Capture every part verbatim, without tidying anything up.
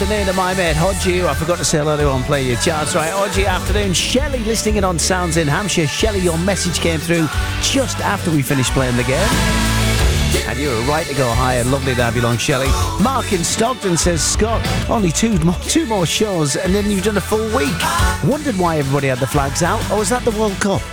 afternoon to my mate Hodgie. I forgot to say hello to him, play your charts right. Hodgie afternoon. Shelley listening in on Sounds in Hampshire. Shelley, your message came through just after we finished playing the game. And you were right to go higher. Lovely to have you along, Shelley. Mark in Stockton says, Scott, only two more, two more shows and then you've done a full week. Wondered why everybody had the flags out, or was that the World Cup?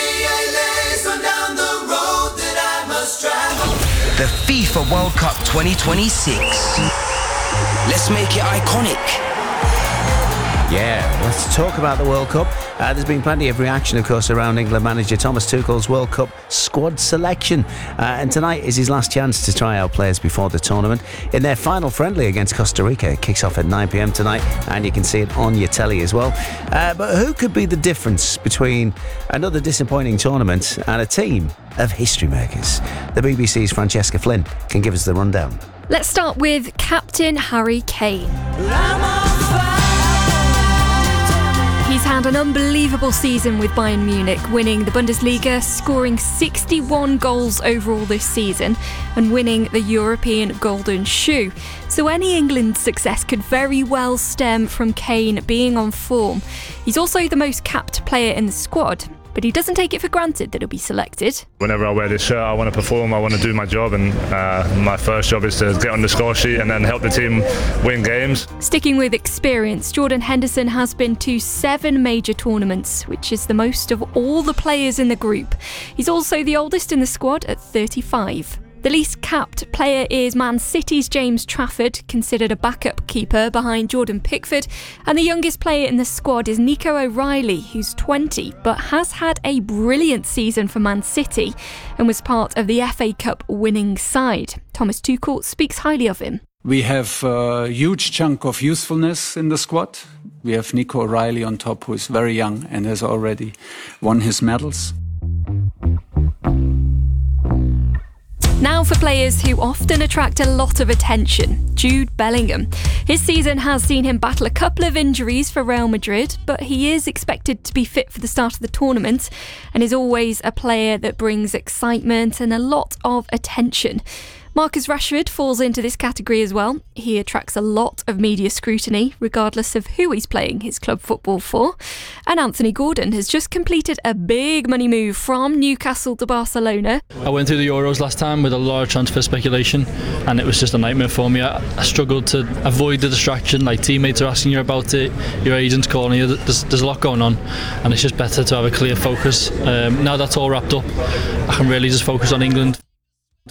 The FIFA World Cup twenty twenty-six. Let's make it iconic. Yeah, let's talk about the World Cup. Uh, there's been plenty of reaction, of course, around England manager Thomas Tuchel's World Cup squad selection. Uh, and tonight is his last chance to try out players before the tournament. In their final friendly against Costa Rica, it kicks off at nine p.m. tonight, and you can see it on your telly as well. Uh, but who could be the difference between another disappointing tournament and a team of history makers? The B B C's Francesca Flynn can give us the rundown. Let's start with Captain Harry Kane. He's had an unbelievable season with Bayern Munich, winning the Bundesliga, scoring sixty-one goals overall this season and winning the European Golden Shoe. So any England success could very well stem from Kane being on form. He's also the most capped player in the squad, but he doesn't take it for granted that he'll be selected. Whenever I wear this shirt, I want to perform, I want to do my job, and uh, my first job is to get on the score sheet and then help the team win games. Sticking with experience, Jordan Henderson has been to seven major tournaments, which is the most of all the players in the group. He's also the oldest in the squad at thirty-five. The least capped player is Man City's James Trafford, considered a backup keeper behind Jordan Pickford. And the youngest player in the squad is Nico O'Reilly, who's twenty, but has had a brilliant season for Man City and was part of the F A Cup winning side. Thomas Tuchel speaks highly of him. We have a huge chunk of usefulness in the squad. We have Nico O'Reilly on top, who is very young and has already won his medals. Now for players who often attract a lot of attention, Jude Bellingham. His season has seen him battle a couple of injuries for Real Madrid, but he is expected to be fit for the start of the tournament and is always a player that brings excitement and a lot of attention. Marcus Rashford falls into this category as well. He attracts a lot of media scrutiny, regardless of who he's playing his club football for. And Anthony Gordon has just completed a big money move from Newcastle to Barcelona. I went through the Euros last time with a lot of transfer speculation, and it was just a nightmare for me. I, I struggled to avoid the distraction, like teammates are asking you about it, your agent's calling you, there's, there's a lot going on, and it's just better to have a clear focus. Um, now that's all wrapped up, I can really just focus on England.